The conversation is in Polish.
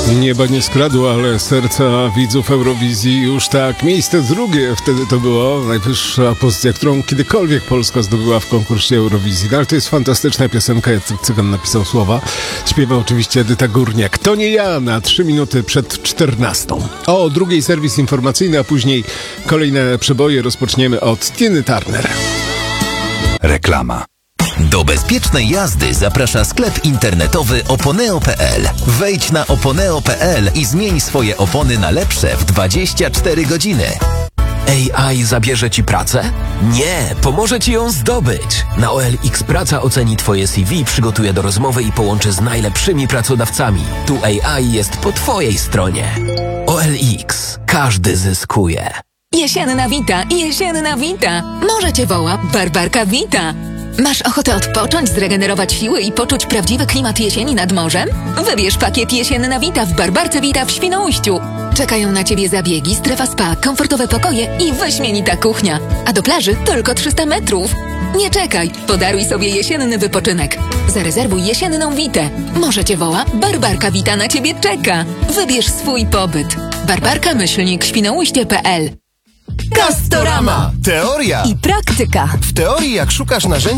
Nieba nie skradło, ale serca widzów Eurowizji już tak. Miejsce drugie wtedy to było najwyższa pozycja, którą kiedykolwiek Polska zdobyła w konkursie Eurowizji. No, ale to jest fantastyczna piosenka, Jacek Cygan napisał słowa. Śpiewa oczywiście Edyta Górniak. To nie ja, na 3 minuty przed 14. O drugiej serwis informacyjny, a później kolejne przeboje. Rozpoczniemy od Tiny Turner. Reklama. Do bezpiecznej jazdy zaprasza sklep internetowy oponeo.pl. Wejdź na oponeo.pl i zmień swoje opony na lepsze w 24 godziny. AI zabierze ci pracę? Nie, pomoże ci ją zdobyć. Na OLX Praca oceni twoje CV, przygotuje do rozmowy i połączy z najlepszymi pracodawcami. Tu AI jest po twojej stronie. OLX. Każdy zyskuje. Jesienna wita, jesienna wita. Może cię woła Barbarka Wita. Masz ochotę odpocząć, zregenerować siły i poczuć prawdziwy klimat jesieni nad morzem? Wybierz pakiet Jesienna Wita w Barbarce Wita w Świnoujściu. Czekają na ciebie zabiegi, strefa spa, komfortowe pokoje i wyśmienita kuchnia. A do plaży tylko 300 metrów. Nie czekaj, podaruj sobie jesienny wypoczynek. Zarezerwuj jesienną witę. Może cię woła Barbarka Wita na ciebie czeka. Wybierz swój pobyt. Barbarka-Świnoujście.pl. Castorama! Teoria I praktyka. W teorii, jak szukasz narzędzi